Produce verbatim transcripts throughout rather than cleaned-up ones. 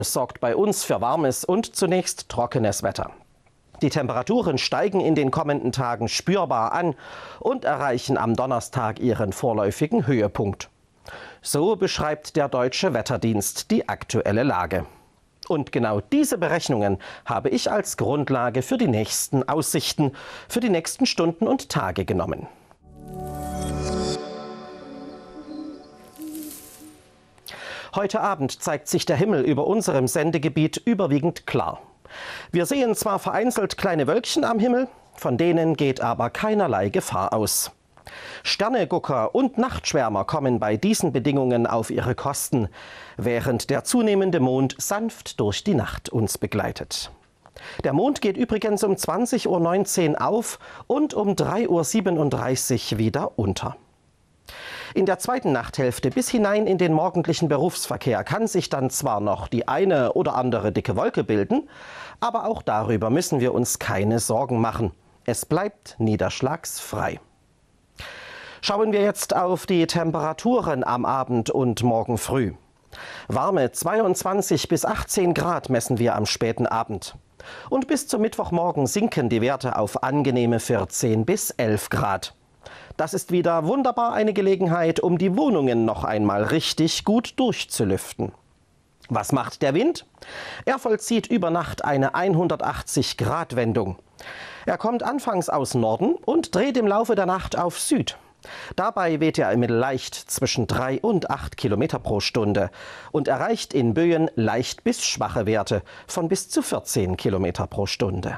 Es sorgt bei uns für warmes und zunächst trockenes Wetter. Die Temperaturen steigen in den kommenden Tagen spürbar an und erreichen am Donnerstag ihren vorläufigen Höhepunkt. So beschreibt der Deutsche Wetterdienst die aktuelle Lage. Und genau diese Berechnungen habe ich als Grundlage für die nächsten Aussichten, für die nächsten Stunden und Tage genommen. Heute Abend zeigt sich der Himmel über unserem Sendegebiet überwiegend klar. Wir sehen zwar vereinzelt kleine Wölkchen am Himmel, von denen geht aber keinerlei Gefahr aus. Sternegucker und Nachtschwärmer kommen bei diesen Bedingungen auf ihre Kosten, während der zunehmende Mond sanft durch die Nacht uns begleitet. Der Mond geht übrigens um zwanzig Uhr neunzehn auf und um drei Uhr siebenunddreißig wieder unter. In der zweiten Nachthälfte bis hinein in den morgendlichen Berufsverkehr kann sich dann zwar noch die eine oder andere dicke Wolke bilden, aber auch darüber müssen wir uns keine Sorgen machen. Es bleibt niederschlagsfrei. Schauen wir jetzt auf die Temperaturen am Abend und morgen früh. Warme zweiundzwanzig bis achtzehn Grad messen wir am späten Abend. Und bis zum Mittwochmorgen sinken die Werte auf angenehme vierzehn bis elf Grad. Das ist wieder wunderbar eine Gelegenheit, um die Wohnungen noch einmal richtig gut durchzulüften. Was macht der Wind? Er vollzieht über Nacht eine hundertachtzig Grad Wendung. Er kommt anfangs aus Norden und dreht im Laufe der Nacht auf Süd. Dabei weht er im Mittel leicht zwischen drei und acht Kilometer pro Stunde und erreicht in Böen leicht bis schwache Werte von bis zu vierzehn Kilometer pro Stunde.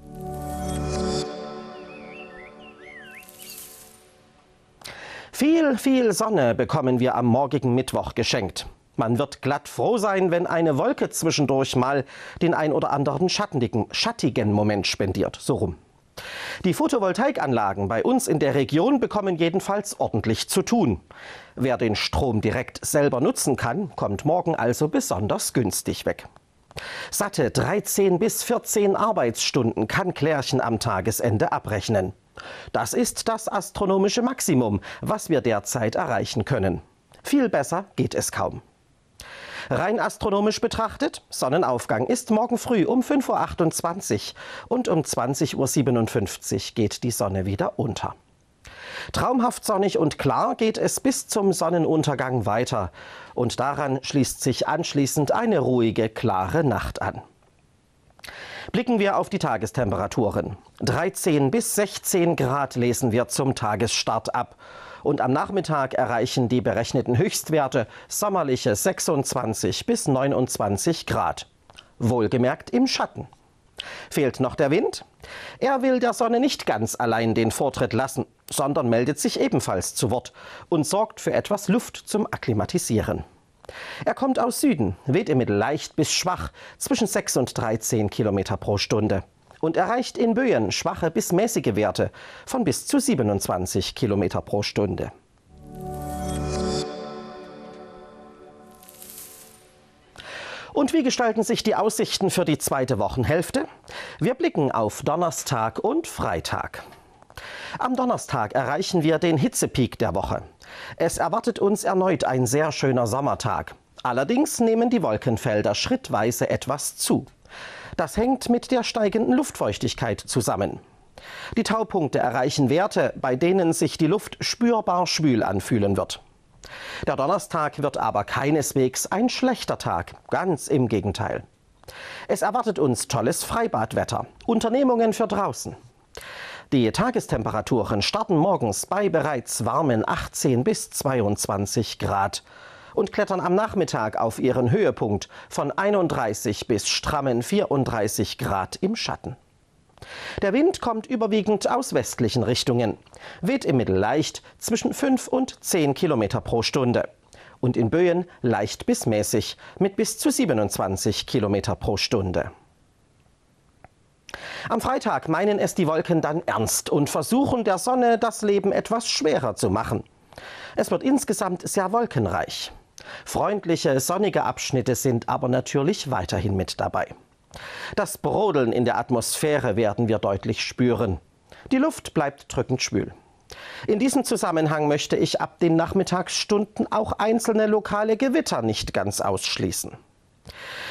Viel, viel Sonne bekommen wir am morgigen Mittwoch geschenkt. Man wird glatt froh sein, wenn eine Wolke zwischendurch mal den ein oder anderen schattigen, schattigen Moment spendiert, so rum. Die Photovoltaikanlagen bei uns in der Region bekommen jedenfalls ordentlich zu tun. Wer den Strom direkt selber nutzen kann, kommt morgen also besonders günstig weg. Satte dreizehn bis vierzehn Arbeitsstunden kann Klärchen am Tagesende abrechnen. Das ist das astronomische Maximum, was wir derzeit erreichen können. Viel besser geht es kaum. Rein astronomisch betrachtet, Sonnenaufgang ist morgen früh um fünf Uhr achtundzwanzig und um zwanzig Uhr siebenundfünfzig geht die Sonne wieder unter. Traumhaft sonnig und klar geht es bis zum Sonnenuntergang weiter und daran schließt sich anschließend eine ruhige, klare Nacht an. Blicken wir auf die Tagestemperaturen. dreizehn bis sechzehn Grad lesen wir zum Tagesstart ab. Und am Nachmittag erreichen die berechneten Höchstwerte sommerliche sechsundzwanzig bis neunundzwanzig Grad. Wohlgemerkt im Schatten. Fehlt noch der Wind? Er will der Sonne nicht ganz allein den Vortritt lassen, sondern meldet sich ebenfalls zu Wort und sorgt für etwas Luft zum Akklimatisieren. Er kommt aus Süden, weht im Mittel leicht bis schwach zwischen sechs und dreizehn Kilometer pro Stunde und erreicht in Böen schwache bis mäßige Werte von bis zu siebenundzwanzig Kilometer pro Stunde. Und wie gestalten sich die Aussichten für die zweite Wochenhälfte? Wir blicken auf Donnerstag und Freitag. Am Donnerstag erreichen wir den Hitzepeak der Woche. Es erwartet uns erneut ein sehr schöner Sommertag. Allerdings nehmen die Wolkenfelder schrittweise etwas zu. Das hängt mit der steigenden Luftfeuchtigkeit zusammen. Die Taupunkte erreichen Werte, bei denen sich die Luft spürbar schwül anfühlen wird. Der Donnerstag wird aber keineswegs ein schlechter Tag, ganz im Gegenteil. Es erwartet uns tolles Freibadwetter, Unternehmungen für draußen. Die Tagestemperaturen starten morgens bei bereits warmen achtzehn bis zweiundzwanzig Grad und klettern am Nachmittag auf ihren Höhepunkt von einunddreißig bis strammen vierunddreißig Grad im Schatten. Der Wind kommt überwiegend aus westlichen Richtungen, weht im Mittel leicht zwischen fünf und zehn Kilometer pro Stunde und in Böen leicht bis mäßig mit bis zu siebenundzwanzig Kilometer pro Stunde. Am Freitag meinen es die Wolken dann ernst und versuchen der Sonne das Leben etwas schwerer zu machen. Es wird insgesamt sehr wolkenreich. Freundliche, sonnige Abschnitte sind aber natürlich weiterhin mit dabei. Das Brodeln in der Atmosphäre werden wir deutlich spüren. Die Luft bleibt drückend schwül. In diesem Zusammenhang möchte ich ab den Nachmittagsstunden auch einzelne lokale Gewitter nicht ganz ausschließen.